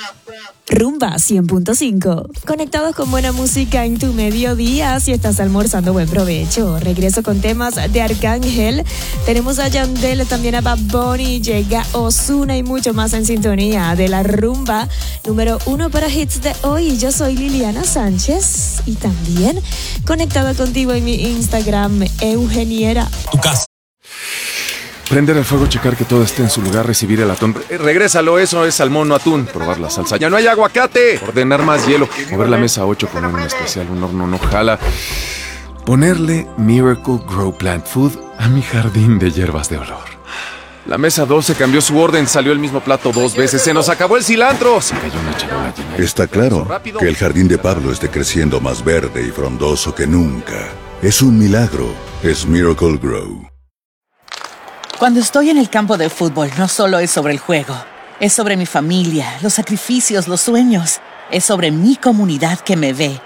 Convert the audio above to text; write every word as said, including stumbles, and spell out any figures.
Rumba cien punto cinco. Conectados con buena música en tu mediodía. Si estás almorzando, buen provecho. Regreso con temas de Arcángel. Tenemos a Yandel, también a Bad Bunny. Llega Ozuna y mucho más en sintonía de la rumba número uno para hits de hoy. Yo soy Liliana Sánchez y también conectada contigo en mi Instagram, Eugeniera. Tu casa. Prender el fuego, checar que todo esté en su lugar, recibir el atún. Eh, regrésalo, eso es salmón, no atún. Probar la salsa. ¡Ya no hay aguacate! Ordenar más hielo. Mover la mesa ocho con un especial, un horno no jala. Ponerle Miracle Grow Plant Food a mi jardín de hierbas de olor. La mesa doce cambió su orden, salió el mismo plato dos veces. ¡Se nos acabó el cilantro! Se cayó una charola llena. Está claro que el jardín de Pablo esté creciendo más verde y frondoso que nunca. Es un milagro. Es Miracle Grow. Cuando estoy en el campo de fútbol, no solo es sobre el juego. Es sobre mi familia, los sacrificios, los sueños. Es sobre mi comunidad que me ve